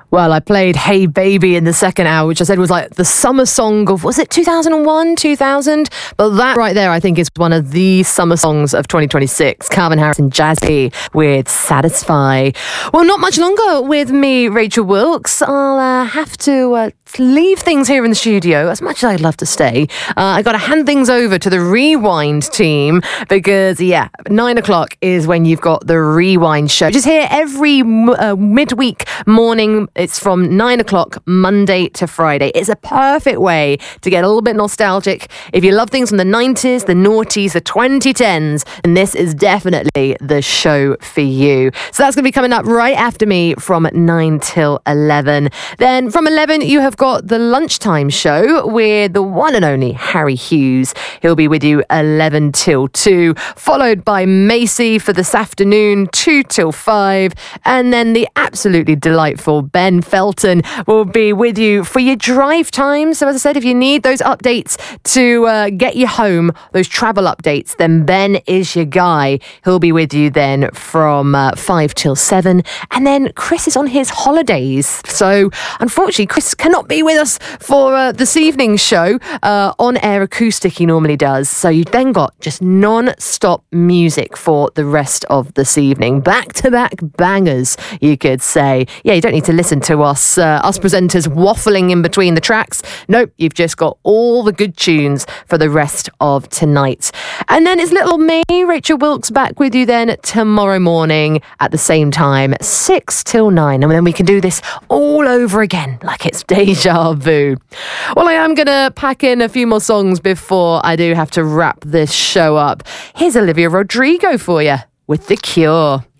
Well, I played Hey Baby in the second hour, which I said was like the summer song of, was it 2001, 2000? But that right there, I think, is one of the summer songs of 2026. Calvin Harris and Jazzy with Satisfy. Well, not much longer with me, Rachel Wilkes. I'll have to leave things here in the studio, as much as I'd love to stay. I got to hand things over to the Rewind team because, 9 o'clock is when you've got the Rewind show, which is here every midweek morning. It's from 9 o'clock, Monday to Friday. It's a perfect way to get a little bit nostalgic. If you love things from the 90s, the noughties, the 2010s, then this is definitely the show for you. So that's going to be coming up right after me from 9 till 11. Then from 11, you have got the lunchtime show with the one and only Harry Hughes. He'll be with you 11 till 2, followed by Macy for this afternoon, 2 till 5. And then the absolutely delightful Ben Felton will be with you for your drive time. So as I said, if you need those updates to get you home, those travel updates, then Ben is your guy. He'll be with you then from 5 till 7. And then Chris is on his holidays. So unfortunately, Chris cannot be with us for this evening's show. On-air acoustic he normally does. So you've then got just non-stop music for the rest of this evening. Back-to-back bangers, you could say. Yeah, you don't need to listen to us presenters waffling in between the tracks. Nope, you've just got all the good tunes for the rest of tonight. And then it's little me, Rachel Wilkes, back with you then tomorrow morning at the same time, 6 till 9. And then we can do this all over again, like it's deja vu. Well, I am going to pack in a few more songs before I do have to wrap this show up. Here's Olivia Rodrigo for you with The Cure.